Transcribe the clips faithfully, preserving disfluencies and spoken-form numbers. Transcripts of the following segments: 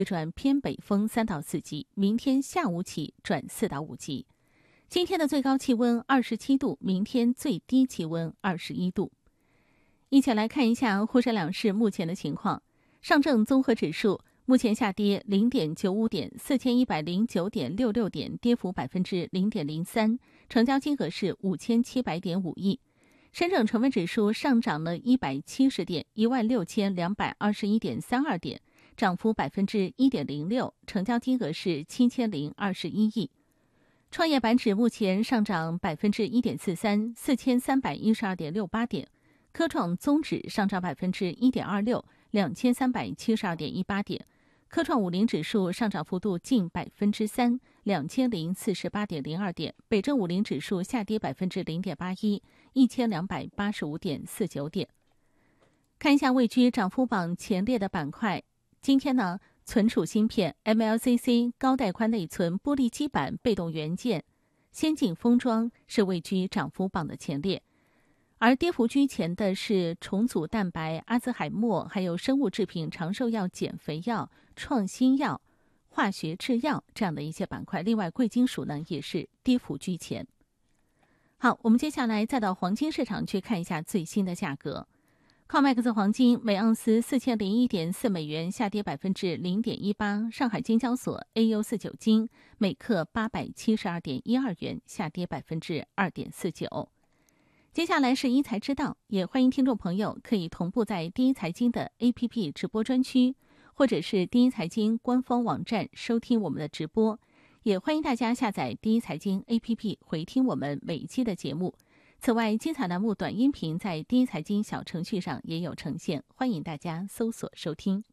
转偏北风三到四级，明天下午起转四到五级。今天的最高气温二十七度，明天最低气温二十一度。一起来看一下沪深两市目前的情况。上证综合指数目前下跌 零点九五点， 四千一百零九点六六点，跌幅 百分之零点零三， 成交金额是五千七百点五亿。深证成分指数上涨了一百七十点， 一万六千两百二十一点三二点，涨幅 百分之一点零六， 成交金额是七千零二十一亿。创业板指目前上涨 百分之一点四三， 四千三百一十二点六八点。科创综指上涨 百分之一点二六， 两千三百七十二点一八点。科创五零指数上涨幅度近 百分之三， 两千零四十八点零二点。北证五零指数下跌 百分之零点八一， 一千两百八十五点四九点。看一下位居涨幅榜前列的板块，今天呢，存储芯片、M L C C、高带宽内存、玻璃基板、被动元件、先进封装是位居涨幅榜的前列。而跌幅居前的是重组蛋白、阿兹海默，还有生物制品、长寿药、减肥药、创新药、化学制药这样的一些板块。另外，贵金属呢也是跌幅居前。好，我们接下来再到黄金市场去看一下最新的价格。COMEX 黄金每盎司四千零一点四美元，下跌百分之零点一八。上海金交所 A U 四九金每克八百七十二点一二元，下跌百分之二点四九。接下来是一财知道，也欢迎听众朋友可以同步在第一财经的 A P P 直播专区，或者是第一财经官方网站收听我们的直播。也欢迎大家下载第一财经 A P P 回听我们每一期的节目。此外，精彩栏目短音频在第一财经小程序上也有呈现，欢迎大家搜索收听。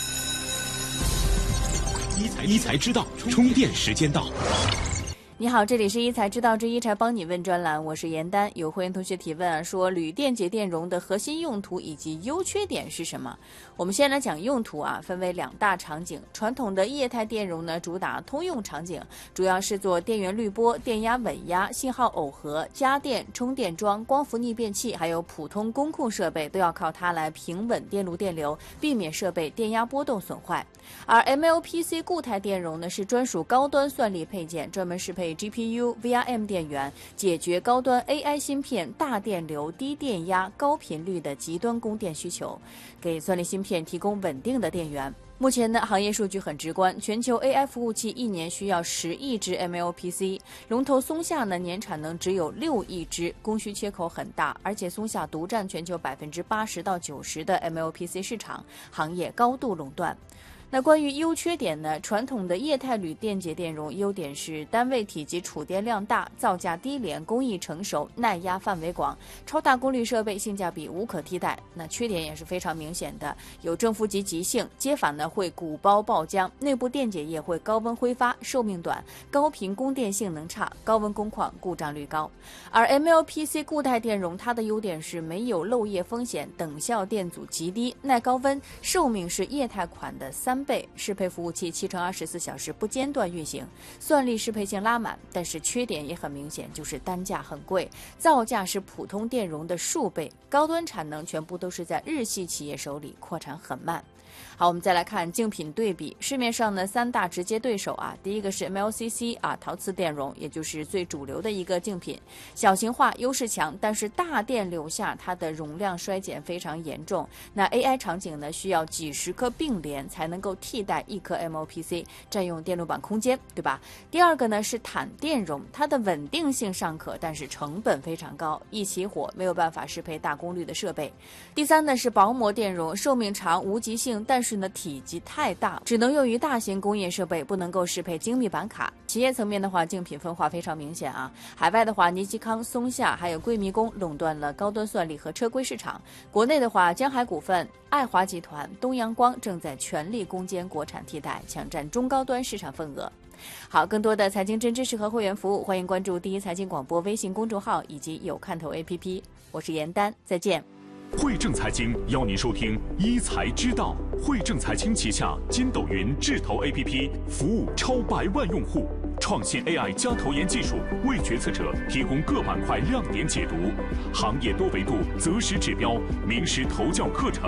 一财知道，充电时间到。 你好，这里是一财知道之一财帮你问专栏，我是严丹。有会员同学提问啊，说铝电解电容的核心用途以及优缺点是什么？我们先来讲用途啊，分为两大场景。传统的液态电容呢，主打通用场景，主要是做电源滤波、电压稳压、信号耦合、家电、充电桩、光伏逆变器，还有普通工控设备都要靠它来平稳电路电流，避免设备电压波动损坏。而 M L P C 固态电容呢，是专属高端算力配件，专门适配G P U、V R M 电源，解决高端 A I 芯片大电流、低电压、高频率的极端供电需求，给算力芯片提供稳定的电源。目前呢，行业数据很直观，全球 A I 服务器一年需要十亿只 M L P C， 龙头松下呢年产能只有六亿只，供需缺口很大，而且松下独占全球百分之八十到九十的 M L P C 市场，行业高度垄断。那关于优缺点呢？传统的液态铝电解电容优点是单位体积储电量大，造价低廉，工艺成熟，耐压范围广，超大功率设备性价比无可替代。那缺点也是非常明显的，有正负极极性，接反呢会鼓包爆浆，内部电解液会高温挥发，寿命短，高频供电性能差，高温工况故障率高。而 M L P C 固态电容它的优点是没有漏液风险，等效电阻极低，耐高温，寿命是液态款的三倍，适配服务器七乘二十四小时不间断运行，算力适配性拉满。但是缺点也很明显，就是单价很贵，造价是普通电容的数倍，高端产能全部都是在日系企业手里，扩产很慢。好，我们再来看竞品对比。市面上呢三大直接对手啊，第一个是 M L C C 啊，陶瓷电容，也就是最主流的一个竞品，小型化，优势强，但是大电流下它的容量衰减非常严重。那 A I 场景呢需要几十颗并联才能够替代一颗 M L P C， 占用电路板空间，对吧？第二个呢是坦电容，它的稳定性尚可，但是成本非常高，一起火没有办法适配大功率的设备。第三呢是薄膜电容，寿命长，无极性，但是呢体积太大，只能用于大型工业设备，不能够适配精密板卡。企业层面的话，竞品分化非常明显啊。海外的话，尼基康、松下还有贵迷宫垄断了高端算力和车规市场。国内的话，江海股份、爱华集团、东阳光正在全力攻坚国产替代，抢占中高端市场份额。好，更多的财经真知识和会员服务，欢迎关注第一财经广播微信公众号以及有看头 A P P。我是严丹，再见。 汇正财经邀您收听一财知道。汇正财经旗下筋斗云智投 A P P 服务超百万用户，创新 A I 加投研技术，为决策者提供各板块亮点解读，行业多维度择时指标，名师投教课程。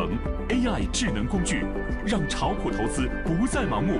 A I 智能工具，让炒股投资不再盲目。